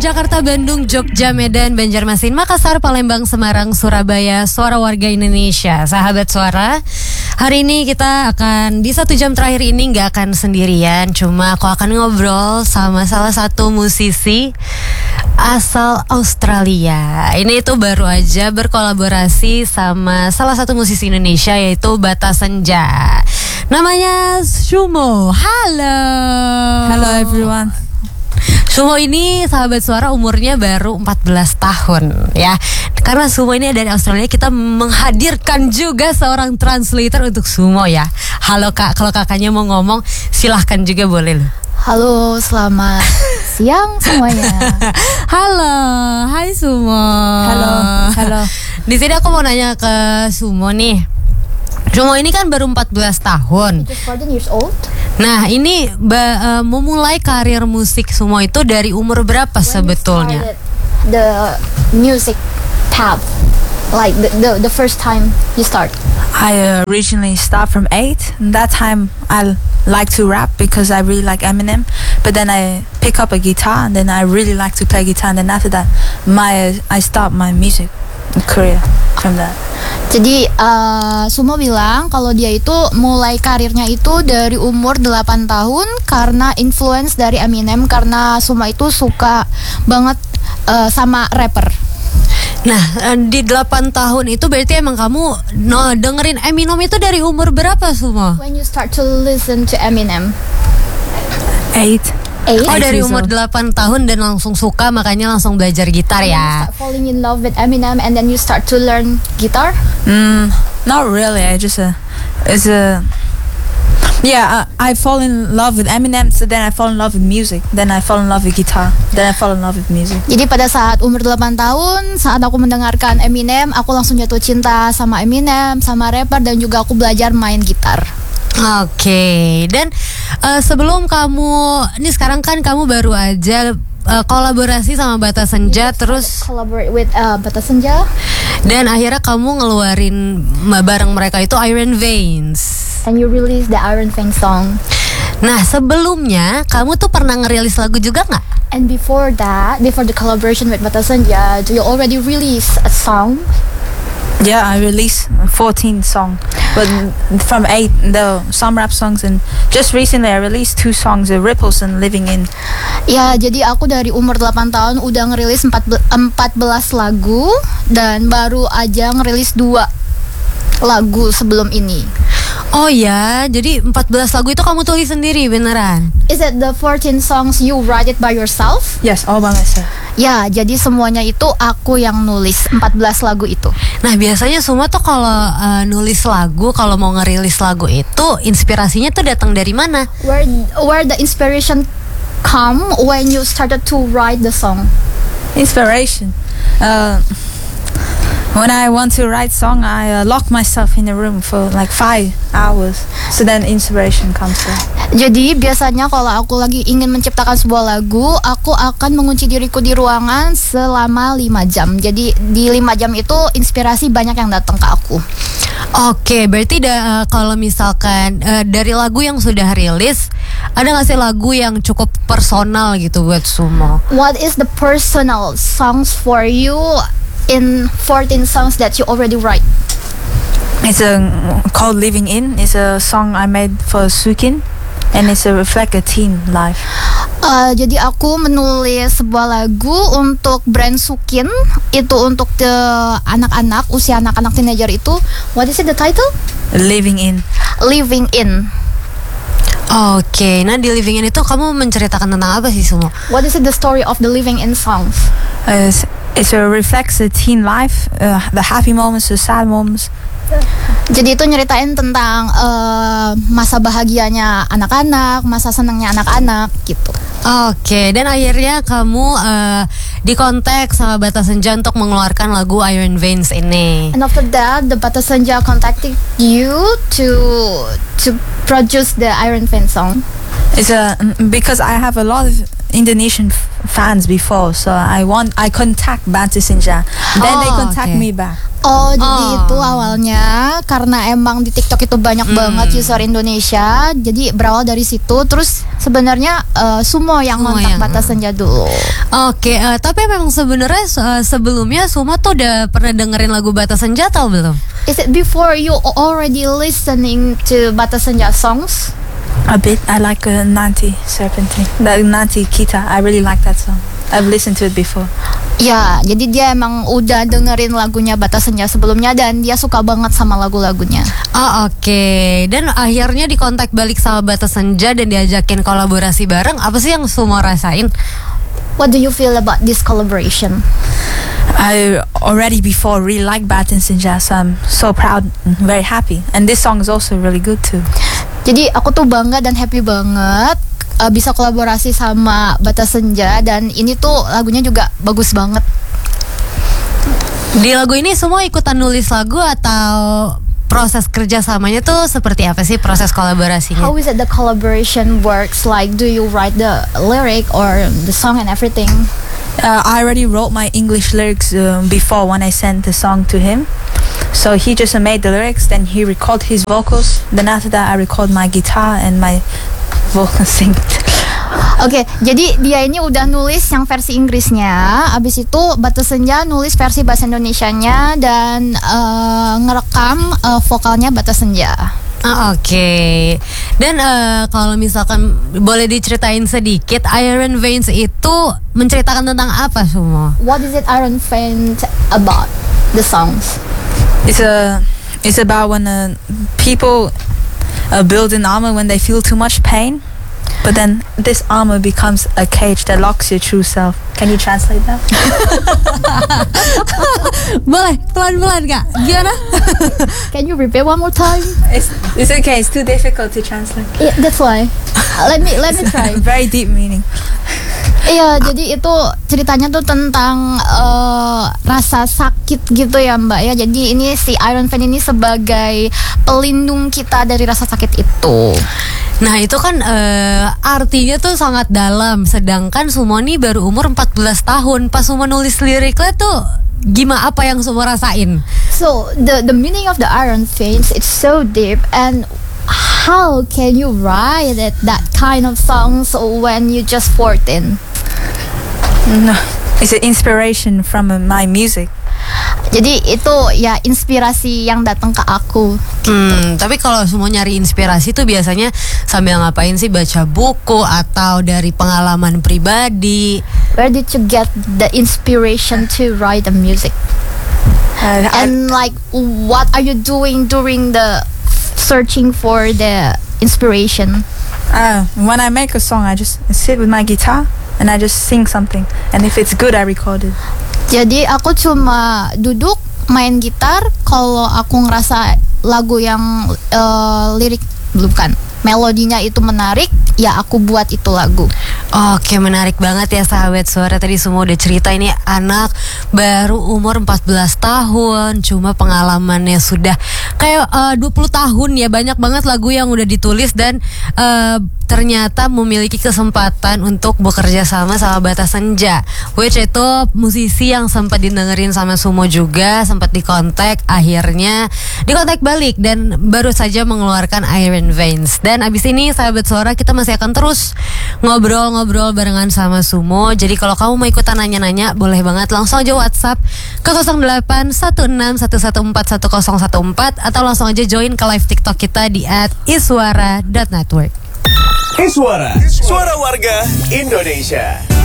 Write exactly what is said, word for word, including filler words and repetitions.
Jakarta, Bandung, Jogja, Medan, Banjarmasin, Makassar, Palembang, Semarang, Surabaya, Suara Warga Indonesia. Sahabat Suara, hari ini kita akan di satu jam terakhir ini nggak akan sendirian. Cuma aku akan ngobrol sama salah satu musisi asal Australia. Ini itu baru aja berkolaborasi sama salah satu musisi Indonesia, yaitu Bata Senja. Namanya Sumo. Halo. Hello everyone. Sumo ini sahabat Suara umurnya baru empat belas tahun ya. Karena Sumo ini dari Australia, kita menghadirkan juga seorang translator untuk Sumo ya. Halo Kak, kalau kakaknya mau ngomong silahkan juga boleh loh. Halo, selamat siang semuanya. Halo, hai Sumo. Halo, halo. Di sini aku mau nanya ke Sumo nih. Sumo ini kan baru empat belas tahun. Just fourteen years old. Nah, ini ba, uh, memulai karir musik Sumo itu dari umur berapa sebetulnya? The music path, like the, the the first time you start. I originally start from eight. That time I like to rap because I really like Eminem. But then I pick up a guitar and then I really like to play guitar. And then after that, my I start my music career from that. Jadi uh, Sumo bilang kalau dia itu mulai karirnya itu dari umur delapan tahun karena influence dari Eminem, karena Sumo itu suka banget uh, sama rapper. Nah, di delapan tahun itu berarti emang kamu no, dengerin Eminem itu dari umur berapa, Sumo? When you start to listen to Eminem? Eight. Eight? Oh, dari umur delapan tahun dan langsung suka, makanya langsung belajar gitar And ya. you start falling in love with Eminem and then you start to learn guitar? Mm, not really. I just uh, it's a yeah. I, I fall in love with Eminem. So then I fall in love with music. Then I fall in love with guitar. Then I fall in love with music. Jadi pada saat umur delapan tahun, saat aku mendengarkan Eminem, aku langsung jatuh cinta sama Eminem, sama rapper, dan juga aku belajar main gitar. Oke, okay. Dan uh, sebelum kamu, ini sekarang kan kamu baru aja uh, kolaborasi sama Bata Senja, terus collaborate with uh, Bata Senja, dan akhirnya kamu ngeluarin bareng mereka itu Iron Veins. And you release the Iron Veins song. Nah, sebelumnya kamu tuh pernah ngerilis lagu juga nggak? And before that, before the collaboration with Bata Senja, do you already release a song? Yeah, I released fourteen songs, but from eight, the some rap songs, and just recently I released two songs, The Ripples and Living In. Ya, jadi aku dari umur delapan tahun udah ngerilis empat belas lagu, dan baru aja ngerilis dua lagu sebelum ini. Oh ya, jadi empat belas lagu itu kamu tulis sendiri beneran? Is it the fourteen songs you write it by yourself? Yes, all by myself. Ya, jadi semuanya itu aku yang nulis empat belas lagu itu. Nah, biasanya semua tuh kalau uh, nulis lagu, kalau mau ngerilis lagu itu inspirasinya tuh datang dari mana? Where where the inspiration come when you started to write the song? Inspiration. Uh, when I want to write song, I uh, lock myself in a room for like five hours. So then inspiration comes from. Jadi biasanya kalau aku lagi ingin menciptakan sebuah lagu, aku akan mengunci diriku di ruangan selama lima jam. Jadi di lima jam itu inspirasi banyak yang datang ke aku. Oke, berarti da, uh, kalau misalkan uh, dari lagu yang sudah rilis, ada nggak sih lagu yang cukup personal gitu buat Sumo? What is the personal songs for you in fourteen songs that you already write? It's a called Living In. It's a song I made for Sukin. And it's a reflect a teen life. Uh, jadi aku menulis sebuah lagu untuk brand Sukin. Itu untuk the anak-anak, usia anak-anak teenager itu. What is it the title? Living In. Living In. Oke, okay. Nah di Living In itu kamu menceritakan tentang apa sih Sumo? What is it the story of the Living In songs? Uh, it's, it's a reflects the teen life, uh, the happy moments, the sad moments. Jadi itu nyeritain tentang uh, masa bahagianya anak-anak, masa senangnya anak-anak gitu. Oke, okay. Dan akhirnya kamu uh, dikontak sama Bata Senja untuk mengeluarkan lagu Iron Veins ini. And after that, the Bata Senja contacted you to to produce the Iron Veins song. It's a because I have a lot of Indonesian f- fans before, so I want I contact Bantu Senja. Then they Oh, contact okay. me back. Oh, jadi Oh. itu awalnya karena emang di TikTok itu banyak Hmm. banget user Indonesia. Jadi berawal dari situ. Terus sebenarnya eh, Sumo yang Sumo kontak yang- Batas Senja dulu. Oke, eh, tapi memang sebenarnya eh, sebelumnya Sumo tuh udah pernah dengerin lagu Batas Senja atau belum? Is it before you already listening to Batas Senja songs? A bit. I like uh, Nanti Serpentine, the Nanti Kita. I really like that song. I've listened to it before. Ya, jadi dia emang udah dengerin lagunya Batas Senja sebelumnya dan dia suka banget sama lagu-lagunya. Oh oke, dan akhirnya dikontak balik sama Batas Senja dan diajakin kolaborasi bareng. Apa sih yang Sumo rasain? What do you feel about this collaboration? I already before really liked Batin Senja, so I'm so proud and very happy. And this song is also really good too. Jadi aku tuh bangga dan happy banget uh, bisa kolaborasi sama Batas Senja dan ini tuh lagunya juga bagus banget. Di lagu ini semua ikutan nulis lagu atau proses kerjasamanya tuh seperti apa sih proses kolaborasinya? How is it the collaboration works? Like, do you write the lyric or the song and everything? Uh, I already wrote my English lyrics um, before when I sent the song to him. So he just made the lyrics, then he recorded his vocals. Then after that, I record my guitar and my vocal sing. Oke, jadi dia ini udah nulis yang versi Inggrisnya. Abis itu Batas Senja nulis versi bahasa Indonesianya dan uh, ngerekam uh, vokalnya Batas Senja. Ah, oke. Dan eh, kalau misalkan boleh diceritain sedikit, Iron Veins itu menceritakan tentang apa Sumo? What is it Iron Faint about the songs? It's a, it's about when uh, people uh, build an armor when they feel too much pain. But then this armor becomes a cage that locks your true self. Can you translate that? Boleh, pelan-pelan Kak. Gimana? Can you repeat one more time? It's, it's okay. It's too difficult to translate. Yeah, that's why. Uh, let me let me try. Very deep meaning. Iya, jadi itu ceritanya tuh tentang uh, rasa sakit gitu ya Mbak ya. Jadi ini si Iron Fan ini sebagai pelindung kita dari rasa sakit itu. Nah itu kan eh, artinya tuh sangat dalam. Sedangkan Sumo nih baru umur empat belas tahun. Pas Sumo nulis liriknya tuh gimana, apa yang Sumo rasain? So the the meaning of the Iron Veins it's so deep, and how can you write it, that kind of songs when you just fourteen? No, it's an inspiration from uh, my music. Jadi itu ya inspirasi yang datang ke aku. Hmm, tapi kalau Sumo nyari inspirasi tuh biasanya sambil ngapain sih? Baca buku atau dari pengalaman pribadi? Where did you get the inspiration to write the music? Uh, I- And like, what are you doing during the searching for the inspiration? Uh, when I make a song, I just sit with my guitar and I just sing something. And if it's good, I record it. Jadi aku cuma duduk main gitar. Kalau aku ngerasa lagu yang uh, lirik bukan melodinya itu menarik, ya aku buat itu lagu. Oke, menarik banget ya sahabat suara. Tadi Sumo udah cerita ini anak baru umur empat belas tahun, cuma pengalamannya sudah kayak uh, dua puluh tahun ya. Banyak banget lagu yang udah ditulis dan uh, ternyata memiliki kesempatan untuk bekerja sama sama Batas Senja, which itu musisi yang sempat didengerin sama Sumo juga, sempat dikontak, akhirnya dikontak balik dan baru saja mengeluarkan Iron Veins. Dan abis ini sahabat suara kita masih akan terus ngobrol-ngobrol barengan sama Sumo. Jadi kalau kamu mau ikutan nanya-nanya, boleh banget langsung aja WhatsApp ke nol delapan satu enam satu satu empat satu nol satu empat atau langsung aja join ke live TikTok kita di at iswara dot network. Iswara, suara warga Indonesia.